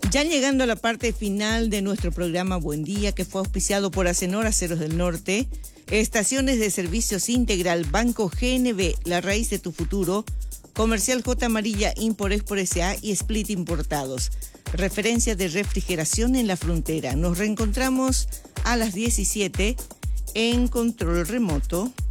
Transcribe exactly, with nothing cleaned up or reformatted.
Ya llegando a la parte final de nuestro programa Buen Día, que fue auspiciado por Acenor Aceros del Norte, Estaciones de Servicios Integral, Banco G N B, La Raíz de tu Futuro, Comercial J. Amarilla, Import-Export S A y Split Importados. Referencia de refrigeración en la frontera. Nos reencontramos a las diecisiete en Control Remoto.